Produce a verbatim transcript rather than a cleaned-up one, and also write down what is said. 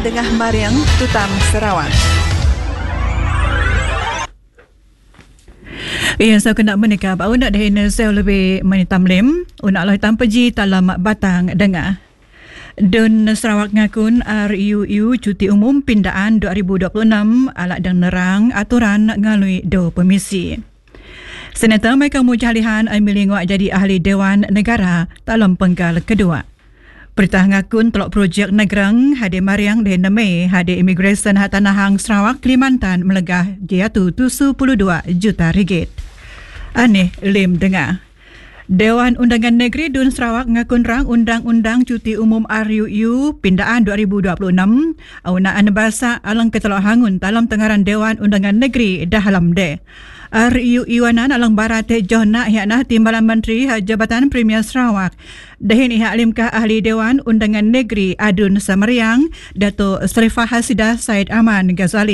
Dengah Mariang Tutam Sarawak. Ia saya kena menikah bau nak dah saya lebih menitam lem unak lah hitam peji dalam batang dengar. Dun Sarawak ngakun R U U cuti umum pindaan dua ribu dua puluh enam alak dan nerang aturan ngalui do permisi. Senator Michael Mujalihan memilih ngak jadi ahli Dewan Negara dalam penggal kedua. Perintah ngakun telok projek Negrang Hadi Mariang dan Neme Hadi Immigration Hatanahang Sarawak Kalimantan melegah jatuh tujuh puluh dua juta ringgit. Aneh lem dengar. Dewan Undangan Negeri Dun Sarawak ngakun rang Undang-Undang Cuti Umum R U U pindaan dua ribu dua puluh enam aunaan bahasa alang ketelok hangun dalam tengaran Dewan Undangan Negeri dalam de. R U U anan alang barat Johna hianah Timbalan Menteri Jabatan Premier Sarawak. Dahin ihak limkah ahli Dewan Undangan Negeri Adun Samariang Dato' Sharifah Hasidah Said Aman Ghazali.